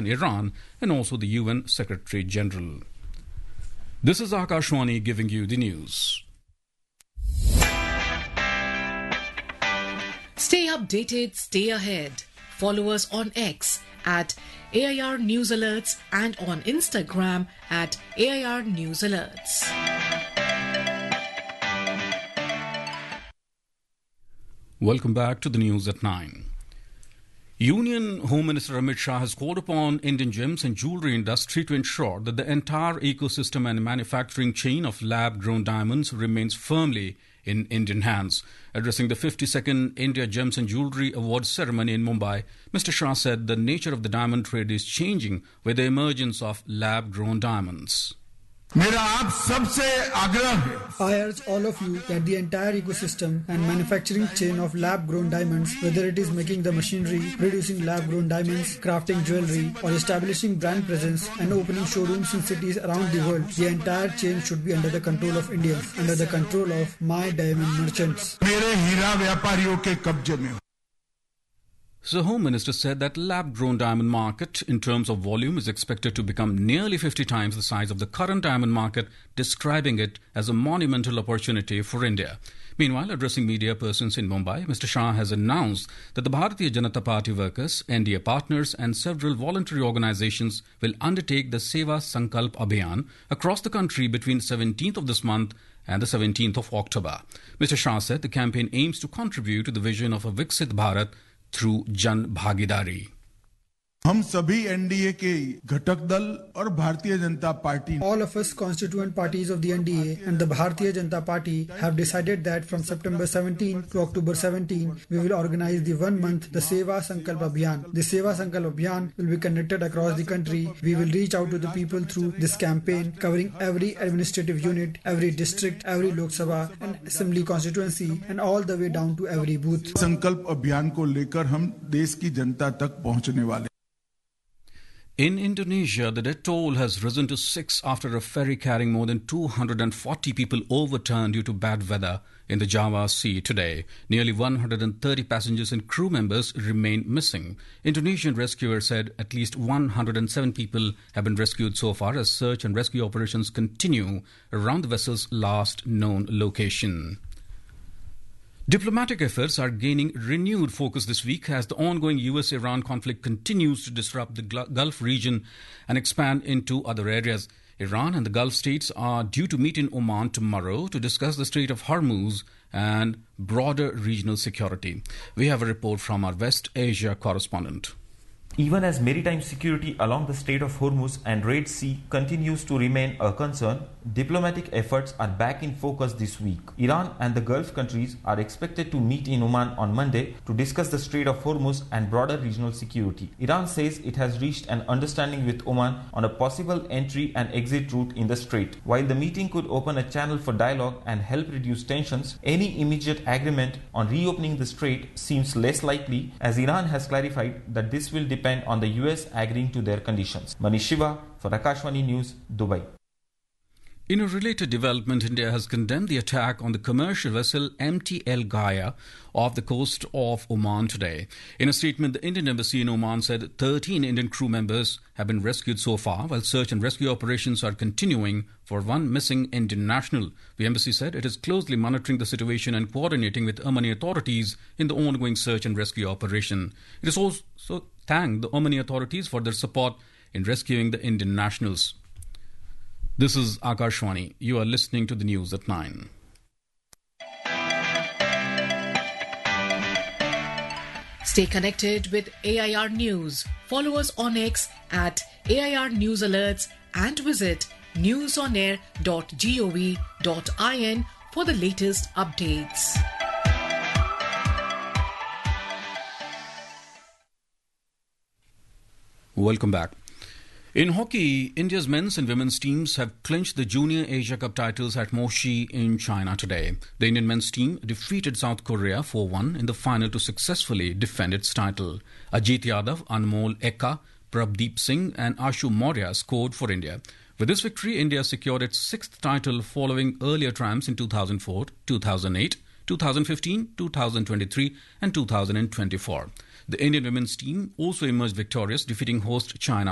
in Iran and also the UN Secretary General. This is Akashwani giving you the news. Stay updated, stay ahead. Follow us on X at AIR News Alerts and on Instagram at AIR News Alerts. Welcome back to the news at 9. Union Home Minister Amit Shah has called upon Indian gems and jewellery industry to ensure that the entire ecosystem and manufacturing chain of lab-grown diamonds remains firmly in Indian hands. Addressing the 52nd India Gems and Jewellery Awards ceremony in Mumbai, Mr. Shah said the nature of the diamond trade is changing with the emergence of lab-grown diamonds. मेरा आप सबसे आग्रह है I urge all of you that the entire ecosystem and manufacturing chain of lab-grown diamonds, whether it is making the machinery, producing lab-grown diamonds, crafting jewelry, or establishing brand presence and opening showrooms in cities around the world, the entire chain should be under the control of Indians, under the control of my diamond merchants. मेरे हीरा व्यापारियों के कब्जे में. The Home Minister said that lab-grown diamond market in terms of volume is expected to become nearly 50 times the size of the current diamond market, describing it as a monumental opportunity for India. Meanwhile, addressing media persons in Mumbai, Mr. Shah has announced that the Bharatiya Janata Party workers, NDA partners and several voluntary organizations will undertake the Seva Sankalp Abhiyan across the country between 17th of this month and the 17th of October. Mr. Shah said the campaign aims to contribute to the vision of a Viksit Bharat through Jan Bhagidari. हम सभी NDA के घटक दल और Bharatiya Janata party All of us constituent parties of the NDA and the Bharatiya Janata Party have decided that from September 17 to October 17, we will organize the 1 month the Seva Sankalp Abhiyan. The Seva Sankalp Abhiyan will be conducted across the country. We will reach out to the people through this campaign, covering every administrative unit, every district, every Lok Sabha and Assembly constituency, and all the way down to every booth. संकल्प अभियान को लेकर हम देश की जनता तक पहुंचने वाले. In Indonesia, the death toll has risen to 6 after a ferry carrying more than 240 people overturned due to bad weather in the Java Sea today. Nearly 130 passengers and crew members remain missing. Indonesian rescuers said at least 107 people have been rescued so far as search and rescue operations continue around the vessel's last known location. Diplomatic efforts are gaining renewed focus this week as the ongoing US-Iran conflict continues to disrupt the Gulf region and expand into other areas. Iran and the Gulf states are due to meet in Oman tomorrow to discuss the Strait of Hormuz and broader regional security. We have a report from our West Asia correspondent. Even as maritime security along the Strait of Hormuz and Red Sea continues to remain a concern, diplomatic efforts are back in focus this week. Iran and the Gulf countries are expected to meet in Oman on Monday to discuss the Strait of Hormuz and broader regional security. Iran says it has reached an understanding with Oman on a possible entry and exit route in the strait. While the meeting could open a channel for dialogue and help reduce tensions, any immediate agreement on reopening the strait seems less likely, as Iran has clarified that this will depend on the US agreeing to their conditions. Manish Shiva for Akashwani News, Dubai. In a related development, India has condemned the attack on the commercial vessel MTL Gaia off the coast of Oman today. In a statement, the Indian embassy in Oman said 13 Indian crew members have been rescued so far, while search and rescue operations are continuing for one missing Indian national. The embassy said it is closely monitoring the situation and coordinating with Omani authorities in the ongoing search and rescue operation. It has also thanked the Omani authorities for their support in rescuing the Indian nationals. This is Akashwani. You are listening to the news at 9. Stay connected with AIR News. Follow us on X at AIR News Alerts and visit newsonair.gov.in for the latest updates. Welcome back. In hockey, India's men's and women's teams have clinched the Junior Asia Cup titles at Moshi in China today. The Indian men's team defeated South Korea 4-1 in the final to successfully defend its title. Ajit Yadav, Anmol Ekka, Prabdeep Singh and Ashu Maurya scored for India. With this victory, India secured its sixth title following earlier triumphs in 2004, 2008, 2015, 2023 and 2024. The Indian women's team also emerged victorious, defeating host China